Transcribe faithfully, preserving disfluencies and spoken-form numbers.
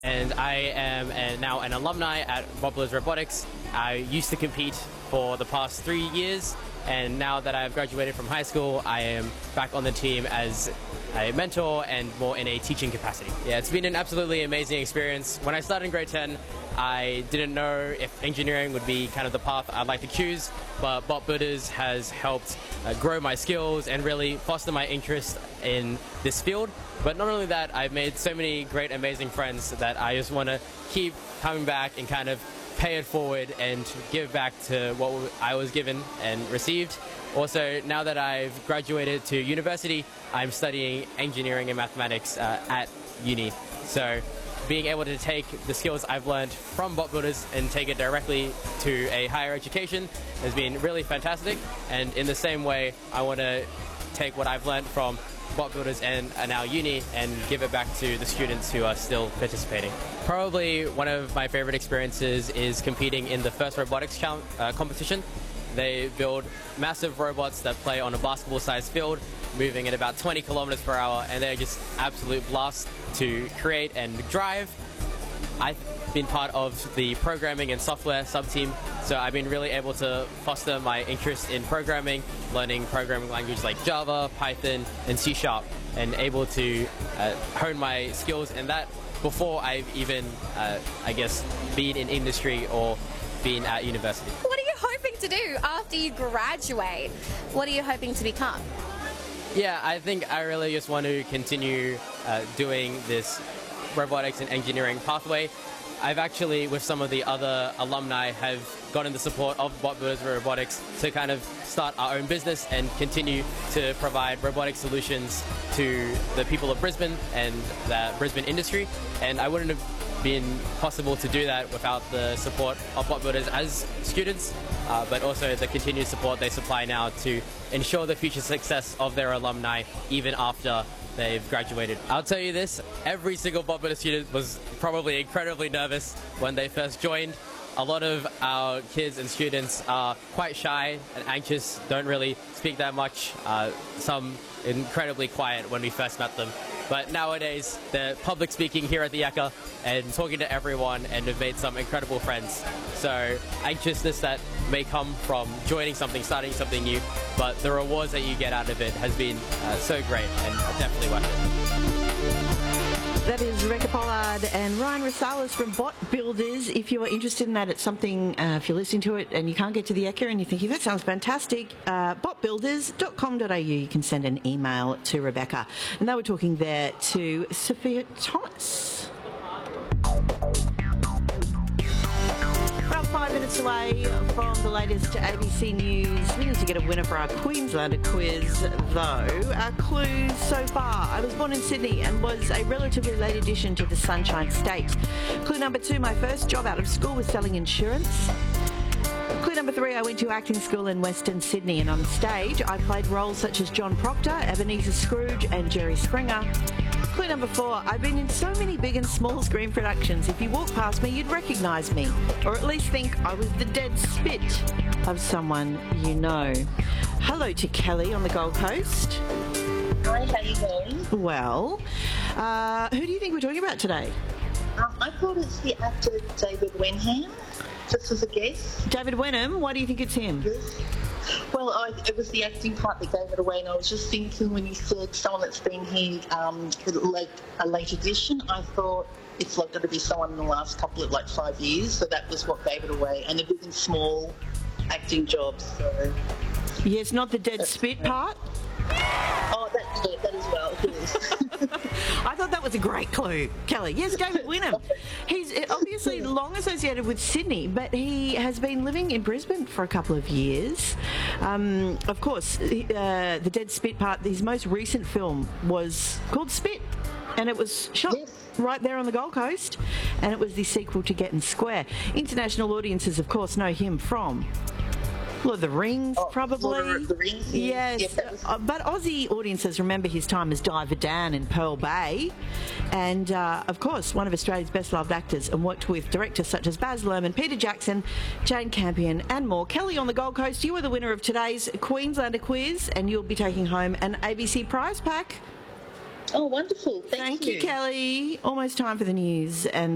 and I am a, now an alumni at Bob Builders Robotics. I used to compete for the past three years, and now that I've graduated from high school, I am back on the team as a mentor and more in a teaching capacity. Yeah, it's been an absolutely amazing experience. When I started in grade ten, I didn't know if engineering would be kind of the path I'd like to choose, but Bob Builders has helped uh, grow my skills and really foster my interest in this field. But not only that, I've made so many great, amazing friends that I just want to keep coming back and kind of pay it forward and give back to what I was given and received. Also, now that I've graduated to university, I'm studying engineering and mathematics uh, at uni. So being able to take the skills I've learned from Bob Builders and take it directly to a higher education has been really fantastic. And in the same way, I want to take what I've learned from Bob Builders and now uni and give it back to the students who are still participating. Probably one of my favorite experiences is competing in the FIRST Robotics count, uh, competition. They build massive robots that play on a basketball-sized field, moving at about twenty kilometers per hour, and they're just absolute blast to create and drive. I've been part of the programming and software sub-team, so I've been really able to foster my interest in programming, learning programming languages like Java, Python, and C Sharp, and able to uh, hone my skills in that before I've even, uh, I guess, been in industry or been at university. What are you hoping to do after you graduate? What are you hoping to become? Yeah, I think I really just want to continue uh, doing this robotics and engineering pathway. I've actually, with some of the other alumni, have gotten the support of Bob Builders Robotics to kind of start our own business and continue to provide robotic solutions to the people of Brisbane and the Brisbane industry. And I wouldn't have been possible to do that without the support of Bob Builders as students, uh, but also the continued support they supply now to ensure the future success of their alumni even after they've graduated. I'll tell you this, every single Bob Builders student was probably incredibly nervous when they first joined. A lot of our kids and students are quite shy and anxious, don't really speak that much, uh, some incredibly quiet when we first met them. But nowadays, they're public speaking here at the Ekka and talking to everyone and have made some incredible friends. So anxiousness that may come from joining something, starting something new, but the rewards that you get out of it has been uh, so great and definitely worth it. That is Rebecca Pollard and Ryan Rosales from Bob Builders. If you are interested in that, it's something, uh, if you're listening to it and you can't get to the Ekka and you're thinking, that sounds fantastic, uh, bob builders dot com dot a u, you can send an email to Rebecca. And they were talking there to Sophia Thomas. About five minutes away from the latest A B C News. We need to get a winner for our Queenslander quiz, though. Our clues so far: I was born in Sydney and was a relatively late addition to the Sunshine State. Clue number two: my first job out of school was selling insurance. Clue number three, I went to acting school in Western Sydney, and on stage I played roles such as John Proctor, Ebenezer Scrooge and Jerry Springer. Clue number four, I've been in so many big and small screen productions, if you walk past me you'd recognise me, or at least think I was the dead spit of someone you know. Hello to Kelly on the Gold Coast. Hi, how you going? Well, uh, who do you think we're talking about today? Um, I thought it's the actor David Wenham, just as a guess. David Wenham, why do you think it's him? Yes. Well, I, it was the acting part that gave it away, and I was just thinking when you said someone that's been here um, for late, a late edition, I thought it's like going to be someone in the last couple of like five years, so that was what gave it away, and a big and small acting jobs. So. Yes, not the dead spit part? Oh, that's it, that as well, yes. I thought that was a great clue, Kelly. Yes, David Wenham. He's obviously long associated with Sydney, but he has been living in Brisbane for a couple of years. Um, of course, uh, the dead spit part, his most recent film was called Spit, and it was shot yes. right there on the Gold Coast, and it was the sequel to Getting Square. International audiences, of course, know him from Lord of the Rings, oh, probably. Lord of the Rings, yes. yes was... uh, but Aussie audiences remember his time as Diver Dan in Pearl Bay. And, uh, of course, one of Australia's best-loved actors, and worked with directors such as Baz Luhrmann, Peter Jackson, Jane Campion and more. Kelly on the Gold Coast, you are the winner of today's Queenslander quiz, and you'll be taking home an A B C prize pack. Oh, wonderful. Thank, Thank you. you, Kelly. Almost time for the news. And